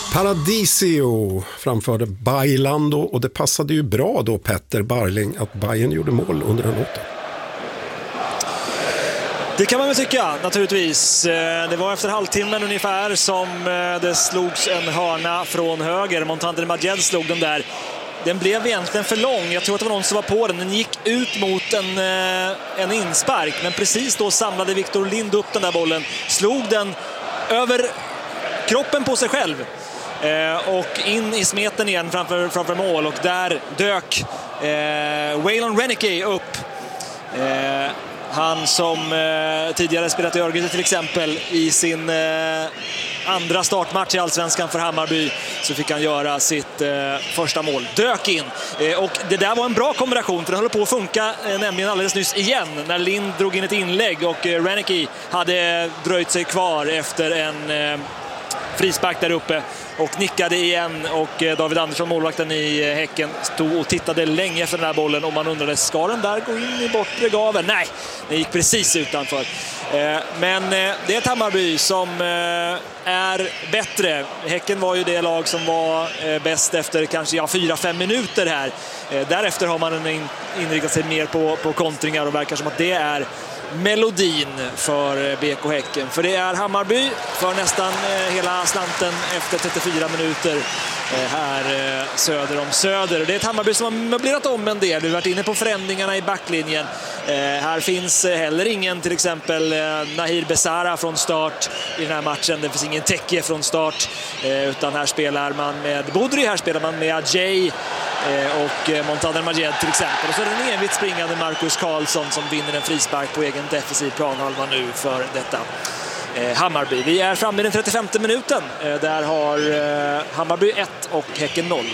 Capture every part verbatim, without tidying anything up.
Paradisio framförde Bailando och det passade ju bra då, Petter Barling, att Bayern gjorde mål under den låten. Det kan man väl tycka, naturligtvis. Det var efter halvtimmen ungefär som det slogs en hörna från höger. Montander Majed slog den där. Den blev egentligen för lång. Jag tror att det var någon som var på den. Den gick ut mot en, en inspark. Men precis då samlade Victor Lind upp den där bollen. Slog den över kroppen på sig själv. Och in i smeten igen framför, framför mål. Och där dök eh, Waylon Reneke upp. Eh, Han som eh, tidigare spelat i Örgryte till exempel i sin eh, andra startmatch i Allsvenskan för Hammarby, så fick han göra sitt eh, första mål. Dök in. Eh, och det där var en bra kombination, för det höll på att funka eh, nämligen alldeles nyss igen när Lind drog in ett inlägg och eh, Reneke hade dröjt sig kvar efter en eh, frispark där uppe och nickade igen, och David Andersson, målvakten i Häcken, stod och tittade länge efter den här bollen och man undrade, ska den där gå in i bortre gaven? Nej, den gick precis utanför. Men det är ett Hammarby som är bättre. Häcken var ju det lag som var bäst efter kanske ja, fyra fem minuter här. Därefter har man inriktat sig mer på, på kontringar och verkar som att det är melodin för B K Häcken. För det är Hammarby för nästan hela slanten efter trettiofyra minuter här söder om Söder. Det är ett Hammarby som har möblerat om en del. Vi har varit inne på förändringarna i backlinjen. Här finns heller ingen, till exempel Nahir Besara från start i den här matchen. Det finns ingen Tekke från start, utan här spelar man med Bodri, här spelar man med Ajay och Montander Majed till exempel. Och så är det en evigt springande Marcus Karlsson som vinner en frispark på egen defensiv planhalva nu för detta eh, Hammarby. Vi är framme i den trettiofemte minuten. Eh, där har eh, Hammarby ett och Häcken noll.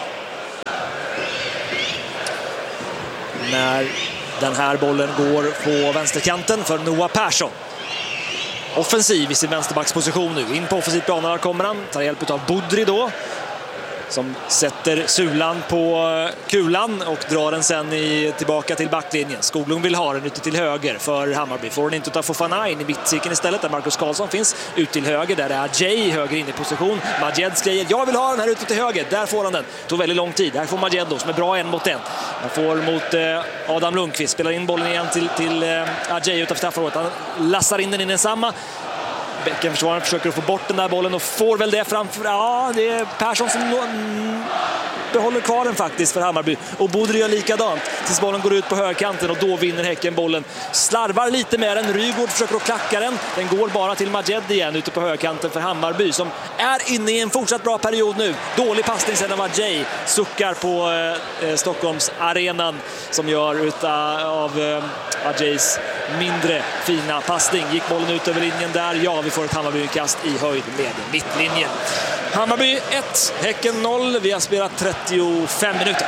När den här bollen går på vänsterkanten för Noah Persson. Offensiv i sin vänsterbacksposition nu. In på offensiv planhalva kommer han. Tar hjälp av Bodri då, som sätter sulan på kulan och drar den sen i, tillbaka till backlinjen. Skoglund vill ha den ute till höger för Hammarby. Får den inte av Fofana in i mittcirkeln istället, där Marcus Karlsson finns. Ut till höger, där är Ajay höger in i position. Majed skriver, jag vill ha den här ute till höger. Där får han den. Det tog väldigt lång tid. Här får Majed då, som är bra en mot en. Han får mot eh, Adam Lundqvist. Spelar in bollen igen till, till eh, Ajay utanför straffområdet. Han lassar in den in i samma. Bäckenförsvararen försöker få bort den där bollen och får väl det framför. Ja, det är Persson som behåller kvar den faktiskt för Hammarby. Och Bodri gör likadant tills bollen går ut på högerkanten, och då vinner Häcken bollen. Slarvar lite med den. Rygård försöker att klacka den. Den går bara till Majed igen ute på högerkanten för Hammarby, som är inne i en fortsatt bra period nu. Dålig passning sedan av Ajay. Suckar på eh, Stockholms arenan som gör utav eh, Ajays mindre fina passning. Gick bollen ut över linjen där. Ja, vi får ett Hammarby-kast i höjd med mittlinjen. Hammarby ett, Häcken noll. Vi har spelat trettiofem minuter.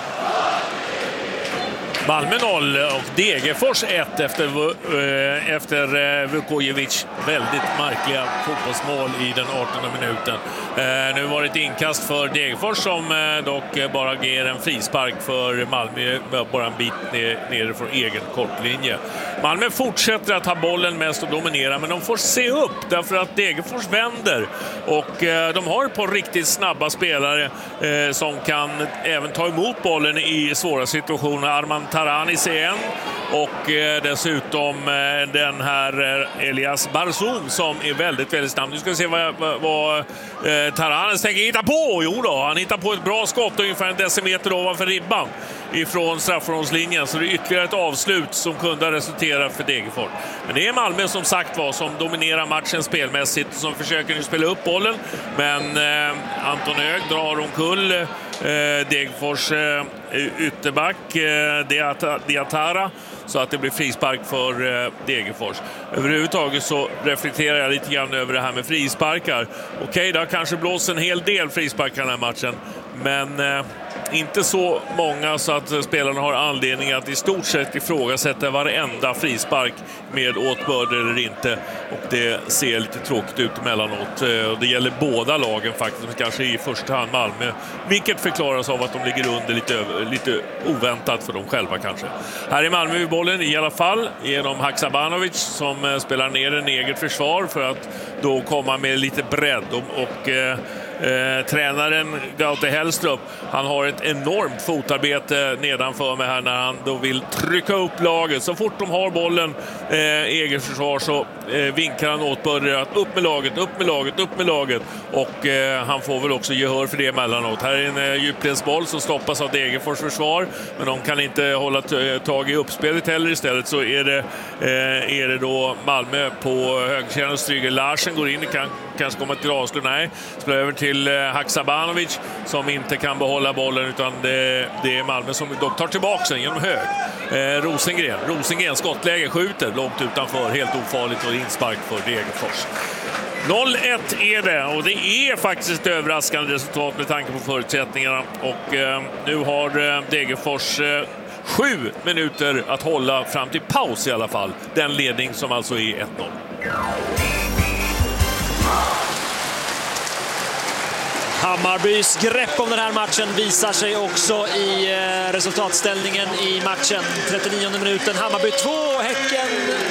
Malmö noll och Degerfors ett efter, äh, efter äh, Vukojevic väldigt märkliga fotbollsmål i den artonde minuten. Äh, nu var det ett inkast för Degerfors som äh, dock bara ger en frispark för Malmö, bara en bit ner, ner från egen kortlinje. Malmö fortsätter att ha bollen mest och dominera, men de får se upp därför att Degerfors vänder, och äh, de har ett par riktigt snabba spelare äh, som kan även ta emot bollen i svåra situationer. Arman Taranis igen, och eh, dessutom eh, den här eh, Elias Barzoum som är väldigt, väldigt snabb. Nu ska vi se vad, vad, vad eh, Taranis tänker hitta på. Jo då, han hittar på ett bra skott ungefär en decimeter ovanför ribban ifrån straffområdeslinjen, så det är ytterligare ett avslut som kunde resultera för Degerfors. Men det är Malmö som sagt var som dominerar matchen spelmässigt, som försöker nu spela upp bollen, men eh, Anton Hög drar omkull eh, Degerfors eh, ytterback eh, Diatara, så att det blir frispark för eh, Degerfors. Överhuvudtaget så reflekterar jag lite grann över det här med frisparkar. Okej, det har kanske blåst en hel del frisparkar den här matchen, men eh, inte så många så att spelarna har anledning att i stort sett ifrågasätta varenda frispark med åtbörd eller inte. Och det ser lite tråkigt ut emellanåt. Det gäller båda lagen faktiskt, kanske i första hand Malmö. Vilket förklaras av att de ligger under lite, lite oväntat för dem själva kanske. Här är Malmö vid bollen i alla fall genom Haksabanovic som spelar ner en eget försvar för att då komma med lite bredd. Och, och Eh, tränaren Gaute Hellstrup, han har ett enormt fotarbete nedanför mig här när han då vill trycka upp laget. Så fort de har bollen eh, eget försvar så eh, vinkar han åt Börre att upp med laget, upp med laget, upp med laget. Och eh, han får väl också gehör för det emellanåt. Här är en eh, djupledsboll som stoppas av Degerfors försvar, men de kan inte hålla t- tag i uppspelet heller. Istället så är det, eh, är det då Malmö på högersidan och Stryger Larsen går in, kan kanske komma till avslut, nej. Spelar över till eh, Haksabanovic som inte kan behålla bollen, utan det, det är Malmö som dock tar tillbaka den genom hög. Eh, Rosengren, Rosengren skottläge, skjuter långt utanför, helt ofarligt och inspark för Degerfors. noll ett är det, och det är faktiskt ett överraskande resultat med tanke på förutsättningarna. Och eh, nu har eh, Degerfors eh, sju minuter att hålla fram till paus i alla fall. Den ledning som alltså är ett noll. Hammarbys grepp om den här matchen visar sig också i eh, resultatställningen i matchen. trettionionde minuten, Hammarby två, Häcken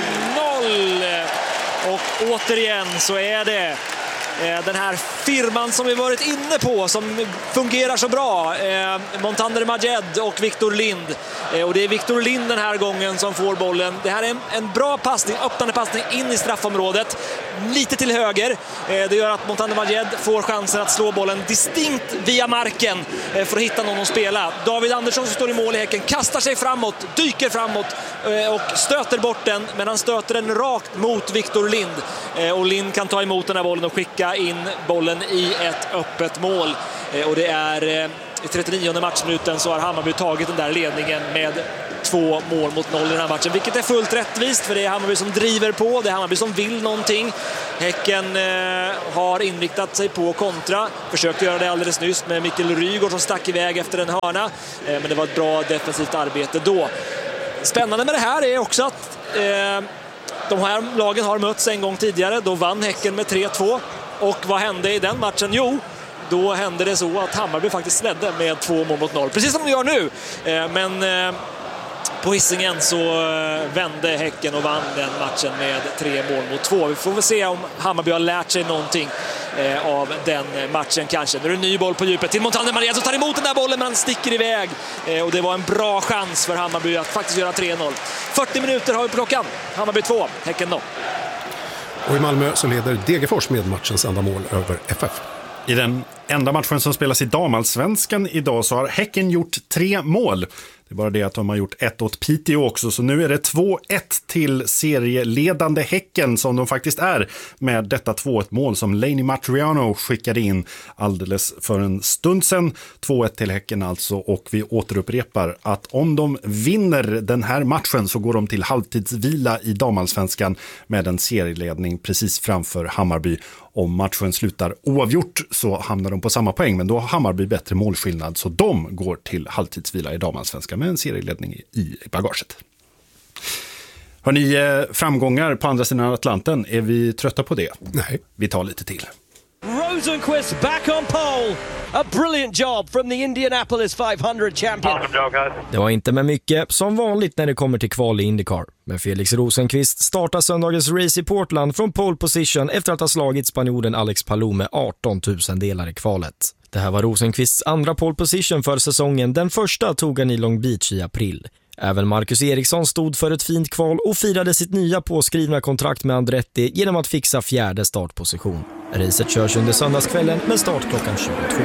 noll. Och återigen så är det eh, den här firman som vi varit inne på som fungerar så bra. Eh, Montander Majed och Victor Lind. Eh, och det är Victor Lind den här gången som får bollen. Det här är en, en bra passning, öppnande passning in i straffområdet. Lite till höger. Eh, det gör att Montander Majed får chansen att slå bollen distinkt via marken eh, för att hitta någon att spela. David Andersson som står i mål i Häcken kastar sig framåt, dyker framåt eh, och stöter bort den, men han stöter den rakt mot Victor Lind. Eh, och Lind kan ta emot den här bollen och skicka in bollen i ett öppet mål. Eh, och det är eh, i trettionionde matchminuten så har Hammarby tagit den där ledningen med två mål mot noll i den här matchen, vilket är fullt rättvist, för det är Hammarby som driver på, det är Hammarby som vill någonting. Häcken eh, har inriktat sig på kontra, försökte göra det alldeles nyss med Mikkel Rygaard som stack iväg efter en hörna, eh, men det var ett bra defensivt arbete då. Spännande med det här är också att eh, de här lagen har mötts en gång tidigare, då vann Häcken med tre två, och vad hände i den matchen? Jo, då hände det så att Hammarby faktiskt ledde med två mål mot noll, precis som de gör nu, eh, men eh, på Hisingen så vände Häcken och vann den matchen med tre mål mot två. Vi får väl se om Hammarby har lärt sig någonting eh, av den matchen kanske. Nu är det en ny boll på djupet till Montander Majed som tar emot den där bollen, men han sticker iväg. Eh, och det var en bra chans för Hammarby att faktiskt göra tre noll. fyrtio minuter har vi på klockan. Hammarby två, Häcken noll. Och i Malmö så leder Degerfors med matchens enda mål över F F. I den enda matchen som spelas i damallsvenskan idag så har Häcken gjort tre mål. Det är bara det att de har gjort ett åt Piteå också, så nu är det två ett till serieledande Häcken som de faktiskt är, med detta två ett mål som Lainey Matriano skickade in alldeles för en stund sedan. två ett till Häcken alltså, och vi återupprepar att om de vinner den här matchen så går de till halvtidsvila i damallsvenskan med en serieledning precis framför Hammarby. Om matchen slutar oavgjort så hamnar de på samma poäng, men då har Hammarby bättre målskillnad, så de går till halvtidsvila i damallsvenskan med en serieledning i bagaget. Har ni framgångar på andra sidan Atlanten? Är vi trötta på det? Nej. Vi tar lite till. Rosenqvist back on pole. A brilliant job from the Indianapolis femhundra champion. Det var inte med mycket, som vanligt när det kommer till kval i IndyCar. Men Felix Rosenqvist startar söndagens race i Portland från pole position efter att ha slagit spanjoren Alex Palou med arton tusen delar i kvalet. Det här var Rosenqvists andra pole position för säsongen. Den första tog han i Long Beach i april. Även Marcus Eriksson stod för ett fint kval och firade sitt nya påskrivna kontrakt med Andretti genom att fixa fjärde startposition. Racet körs under söndagskvällen med start klockan tjugotvå.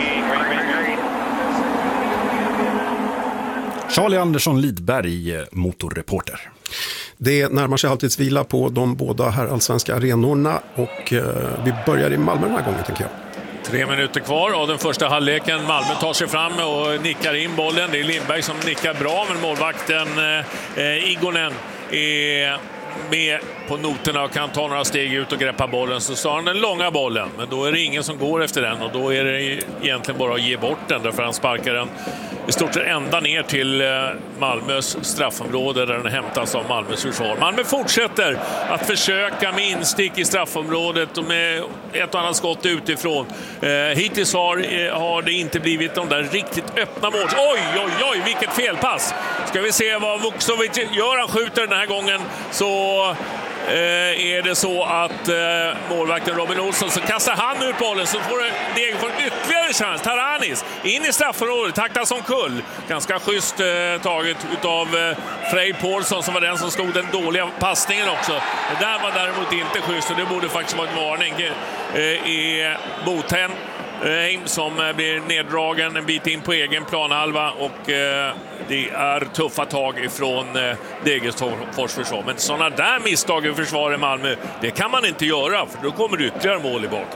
Charlie Andersson Lidberg, motorreporter. Det närmar sig halvtidsvila på de båda här allsvenska arenorna, och eh, vi börjar i Malmö den här gången, tänker jag. Tre minuter kvar av den första halvleken. Malmö tar sig fram och nickar in bollen. Det är Lindberg som nickar bra, men målvakten eh, Igonen är med på noterna och kan ta några steg ut och greppa bollen. Så tar han den långa bollen, men då är det ingen som går efter den, och då är det egentligen bara att ge bort den, därför han sparkar den i stort sett ända ner till Malmös straffområde där den hämtas av Malmös försvar. Malmö fortsätter att försöka med instick i straffområdet och med ett och annat skott utifrån. Eh, hittills har, har det inte blivit de där riktigt öppna mål. Oj, oj, oj, vilket felpass! Ska vi se vad Vuksovic gör. Han skjuter den här gången, så eh, är det så att eh, målvakten Robin Olsson, så kastar han ut bollen, så får Degerfors ytterligare chans. Taranis in i straffområdet, tacklas som kull. Ganska schysst eh, taget utav eh, Frej Paulsson, som var den som stod den dåliga passningen också. Det där var däremot inte schysst, och det borde faktiskt vara en varning eh, i Botheim som blir neddragen en bit in på egen planhalva, och eh, det är tuffa tag ifrån eh, Degerfors försvar. Men sådana där misstag i försvar i Malmö, det kan man inte göra, för då kommer det ytterligare mål i baken.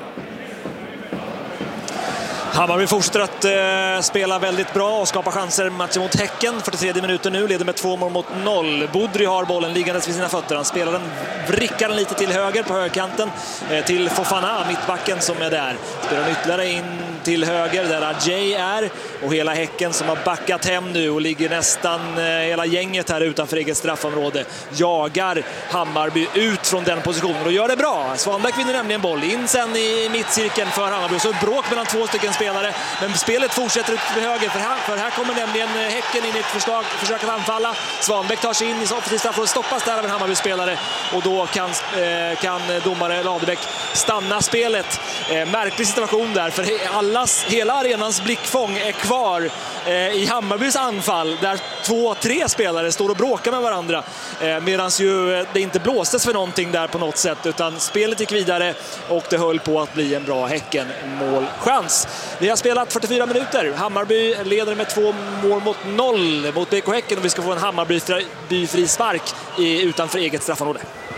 Hammarby fortsätter att eh, spela väldigt bra och skapa chanser. Matchen mot Häcken, fyrtiotredje minuter nu, leder med två mål mot noll. Budry har bollen liggandes vid sina fötter. Han spelar den, vrickar den lite till höger på högerkanten eh, till Fofana, mittbacken som är där. Spelar den ytterligare in till höger där Ajay är, och hela Häcken som har backat hem nu och ligger nästan eh, hela gänget här utanför eget straffområde. Jagar Hammarby ut från den positionen och gör det bra. Svanberg vinner nämligen boll in sen i mittcirkeln för Hammarby. Så bråk mellan två stycken spelare, men spelet fortsätter ut till höger, för här, för här kommer nämligen Häcken in i ett förslag, försök att anfalla. Svanbäck tar sig in i offensivt straffområde, stoppas där av en Hammarby-spelare, och då kan, eh, kan domare Ladebäck stanna spelet. Eh, märklig situation där, för allas, hela arenans blickfång är kvar eh, i Hammarbys anfall, där två, tre spelare står och bråkar med varandra, eh, medan ju det inte blåstes för någonting där på något sätt, utan spelet gick vidare och det höll på att bli en bra Häcken-målchans. Vi har spelat fyrtiofyra minuter. Hammarby leder med två mål mot noll mot B K Häcken, och vi ska få en Hammarby-fri spark i, utanför eget straffområde.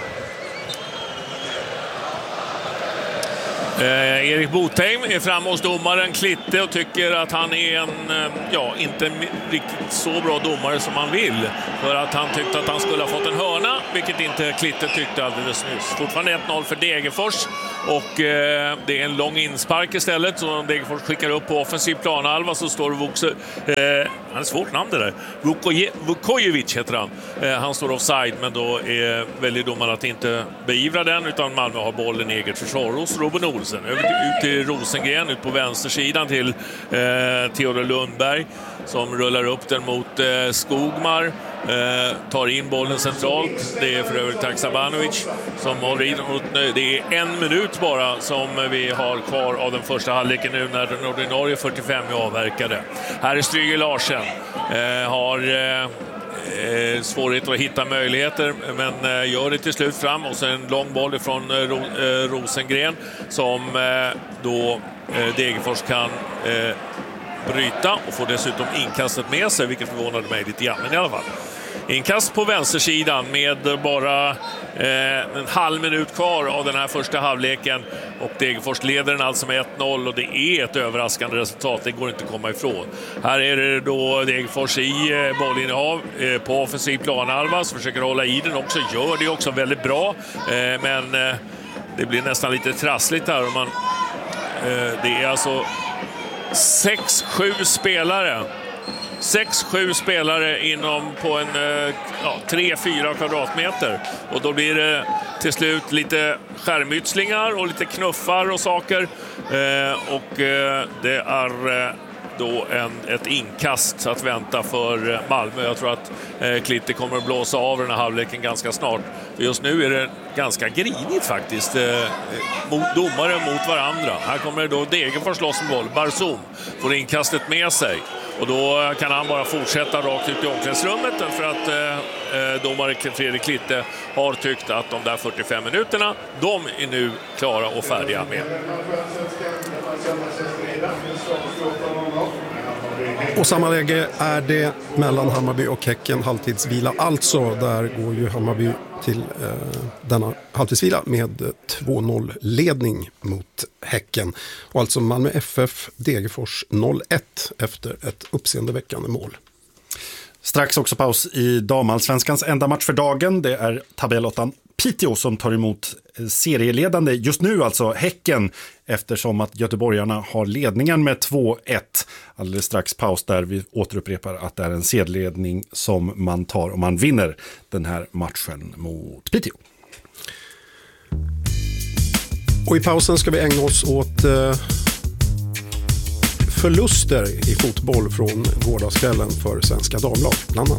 Eh, Erik Botheim är framme hos domaren Klitte och tycker att han är en, eh, ja, inte riktigt så bra domare som han vill. För att han tyckte att han skulle ha fått en hörna, vilket inte Klitte tyckte alldeles nyss. Fortfarande ett noll för Degerfors, och eh, det är en lång inspark istället. Så om Degerfors skickar upp på offensiv planhalva, så står Vuxe, eh, han är svårt namn det där. Vukoje, Vukojevic heter han. Eh, han står offside, men då är väldigt domaren att inte beivra den, utan Malmö har bollen i eget försvar hos Robin Olsson. Över till, ut till Rosengren, ut på vänstersidan till eh, Theodor Lundberg, som rullar upp den mot eh, Skogmar, eh, tar in bollen centralt. Det är för övrigt Taksabanovic som håller in. Det är en minut bara som vi har kvar av den första halvleken nu, när den ordinarie fyrtiofem är avverkade. Här är Stryger Larsen, eh, har eh, Eh, svårigheter att hitta möjligheter, men eh, gör det till slut fram, och sen en lång boll från eh, Ro, eh, Rosengren som eh, då eh, Degerfors kan eh, bryta och få dessutom inkastet med sig, vilket förvånade mig lite grann, men i alla fall. Inkast på vänstersidan med bara eh, en halv minut kvar av den här första halvleken, och Degerfors leder den alltså med ett noll, och det är ett överraskande resultat, det går inte att komma ifrån. Här är det då Degerfors i eh, bollinnehav eh, på offensiv planhalva, som försöker hålla i den också, gör det också väldigt bra, eh, men eh, det blir nästan lite trassligt här. Man, eh, det är alltså sex sju spelare sex sju spelare inom på en ja, tre fyra kvadratmeter, och då blir det till slut lite skärmytslingar och lite knuffar och saker, eh, och eh, det är eh, då en, ett inkast att vänta för Malmö. Jag tror att eh, Klitte kommer att blåsa av den här halvleken ganska snart. För just nu är det ganska grinigt faktiskt. Eh, mot domare mot varandra. Här kommer det då Degerfors loss med boll. Barzum får inkastet med sig. Och då kan han bara fortsätta rakt ut i omklädningsrummet, för att eh, domare Fredrik Klitte har tyckt att de där fyrtiofem minuterna, de är nu klara och färdiga med. Och samma läge är det mellan Hammarby och Häcken, halvtidsvila. Alltså, där går ju Hammarby till eh, denna halvtidsvila med två noll-ledning mot Häcken. Och alltså Malmö F F Degerfors noll ett efter ett uppseendeväckande mål. Strax också paus i damallsvenskans enda match för dagen. Det är tabellåttan Piteå som tar emot serieledande just nu, alltså Häcken, eftersom att göteborgarna har ledningen med två ett. Alldeles strax paus där vi återupprepar att det är en serieledning som man tar om man vinner den här matchen mot Piteå. Och i pausen ska vi ägna oss åt eh, förluster i fotboll från gårdagskvällen för svenska damlag bland annat.